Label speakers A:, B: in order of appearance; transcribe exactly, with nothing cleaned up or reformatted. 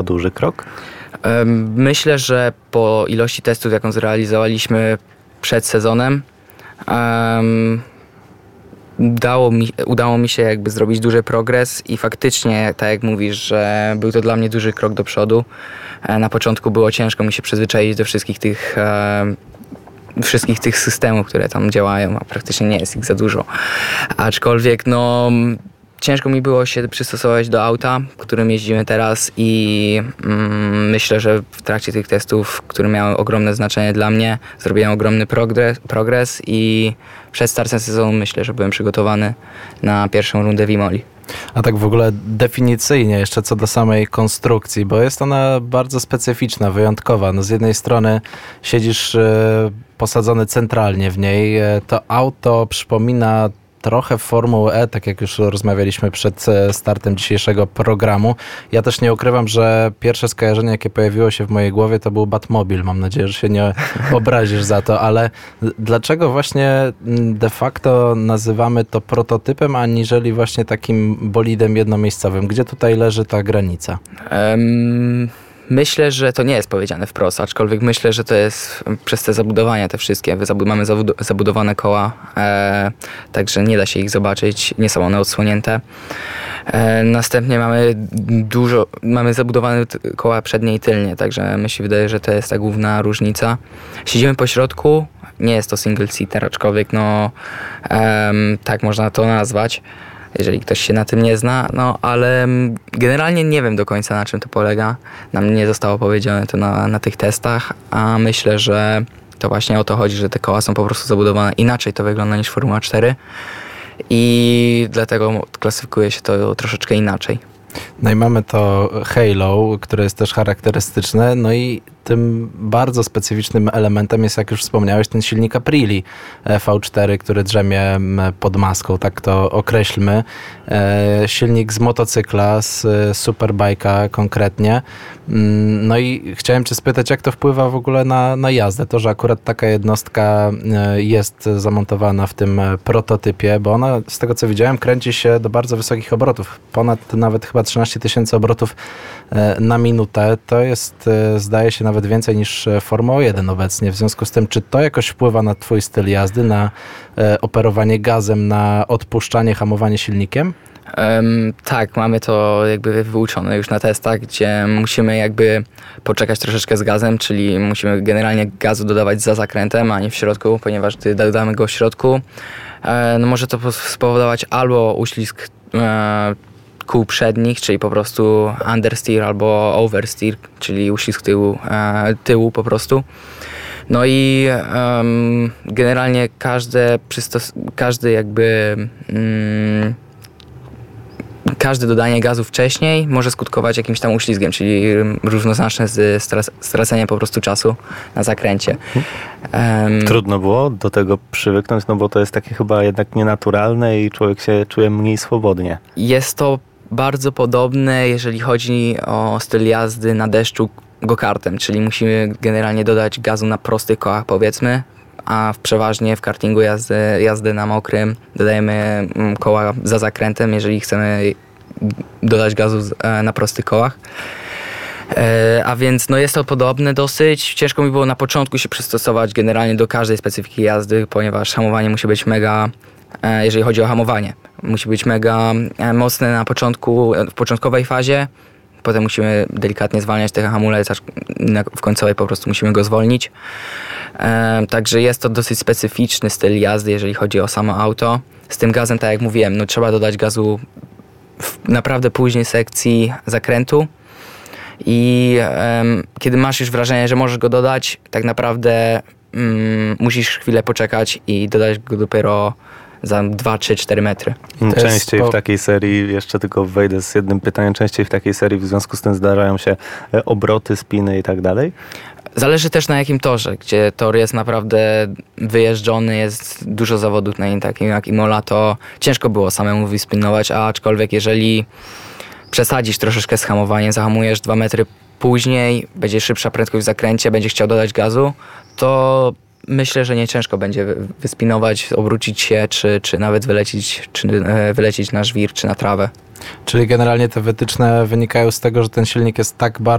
A: duży krok?
B: Myślę, że po ilości testów, jaką zrealizowaliśmy przed sezonem, um, udało, mi, udało mi się jakby zrobić duży progres i faktycznie, tak jak mówisz, że był to dla mnie duży krok do przodu. Na początku było ciężko mi się przyzwyczaić do wszystkich tych um, wszystkich tych systemów, które tam działają, a praktycznie nie jest ich za dużo. Aczkolwiek no ciężko mi było się przystosować do auta, którym jeździmy teraz i mm, myślę, że w trakcie tych testów, które miały ogromne znaczenie dla mnie, zrobiłem ogromny progres, progres i przed startem sezonu myślę, że byłem przygotowany na pierwszą rundę w Imoli.
C: A tak w ogóle definicyjnie jeszcze co do samej konstrukcji, bo jest ona bardzo specyficzna, wyjątkowa. No z jednej strony siedzisz e, posadzony centralnie w niej, e, to auto przypomina trochę Formułę E, tak jak już rozmawialiśmy przed startem dzisiejszego programu. Ja też nie ukrywam, że pierwsze skojarzenie, jakie pojawiło się w mojej głowie, to był Batmobil. Mam nadzieję, że się nie obrazisz za to, ale dlaczego właśnie de facto nazywamy to prototypem, aniżeli właśnie takim bolidem jednomiejscowym? Gdzie tutaj leży ta granica?
B: Um... Myślę, że to nie jest powiedziane wprost, aczkolwiek myślę, że to jest przez te zabudowania te wszystkie. Mamy zabudowane koła, e, także nie da się ich zobaczyć, nie są one odsłonięte. E, następnie mamy dużo, mamy zabudowane koła przednie i tylnie, także mi się wydaje, że to jest ta główna różnica. Siedzimy po środku, nie jest to single seater, aczkolwiek no e, tak można to nazwać, jeżeli ktoś się na tym nie zna, no ale generalnie nie wiem do końca, na czym to polega. Nam nie zostało powiedziane to na, na tych testach, a myślę, że to właśnie o to chodzi, że te koła są po prostu zabudowane inaczej, to wygląda niż Formuła cztery i dlatego klasyfikuje się to troszeczkę inaczej.
C: No i mamy to halo, które jest też charakterystyczne, no i tym bardzo specyficznym elementem jest, jak już wspomniałeś, ten silnik Aprilia V cztery, który drzemie pod maską, tak to określmy. Silnik z motocykla, z superbike'a konkretnie. No i chciałem cię spytać, jak to wpływa w ogóle na, na jazdę? To, że akurat taka jednostka jest zamontowana w tym prototypie, bo ona, z tego co widziałem, kręci się do bardzo wysokich obrotów. Ponad nawet chyba trzynaście tysięcy obrotów na minutę. To jest, zdaje się, nawet więcej niż Formuła jeden obecnie. W związku z tym, czy to jakoś wpływa na twój styl jazdy, na e, operowanie gazem, na odpuszczanie, hamowanie silnikiem?
B: Um, tak, mamy to jakby wyuczone już na testach, gdzie musimy jakby poczekać troszeczkę z gazem, czyli musimy generalnie gazu dodawać za zakrętem, a nie w środku, ponieważ gdy dodamy go w środku, e, no może to spowodować albo uślizg e, kół przednich, czyli po prostu understeer albo oversteer, czyli uścisk tyłu, e, tyłu po prostu. No i um, generalnie każde, przystos- każdy jakby um, każde dodanie gazu wcześniej może skutkować jakimś tam uślizgiem, czyli równoznaczne z strac- straceniem po prostu czasu na zakręcie. Um,
A: Trudno było do tego przywyknąć, no bo to jest takie chyba jednak nienaturalne i człowiek się czuje mniej swobodnie.
B: Jest to bardzo podobne, jeżeli chodzi o styl jazdy na deszczu go-kartem, czyli musimy generalnie dodać gazu na prostych kołach, powiedzmy, a w przeważnie w kartingu jazdy, jazdy na mokrym dodajemy koła za zakrętem, jeżeli chcemy dodać gazu na prostych kołach. E, a więc no jest to podobne dosyć. Ciężko mi było na początku się przystosować generalnie do każdej specyfiki jazdy, ponieważ hamowanie musi być mega, e, jeżeli chodzi o hamowanie, musi być mega mocne na początku, w początkowej fazie. Potem musimy delikatnie zwalniać ten hamulec, aż w końcowej po prostu musimy go zwolnić. E, także jest to dosyć specyficzny styl jazdy, jeżeli chodzi o samo auto. Z tym gazem, tak jak mówiłem, no trzeba dodać gazu w naprawdę późnej sekcji zakrętu. I um, kiedy masz już wrażenie, że możesz go dodać, tak naprawdę um, musisz chwilę poczekać i dodać go dopiero za dwa, trzy, cztery metry.
A: Częściej w takiej serii, jeszcze tylko wejdę z jednym pytaniem, częściej w takiej serii w związku z tym zdarzają się obroty, spiny i tak dalej?
B: Zależy też na jakim torze, gdzie tor jest naprawdę wyjeżdżony, jest dużo zawodów na nim, takim jak Imola, to ciężko było samemu wyspinować, a aczkolwiek jeżeli przesadzisz troszeczkę z hamowaniem, zahamujesz dwa metry później, będzie szybsza prędkość w zakręcie, będziesz chciał dodać gazu, to myślę, że nie ciężko będzie wyspinować, obrócić się, czy, czy nawet wylecieć, czy wylecieć na żwir, czy na trawę.
C: Czyli generalnie te wytyczne wynikają z tego, że ten silnik jest tak bardzo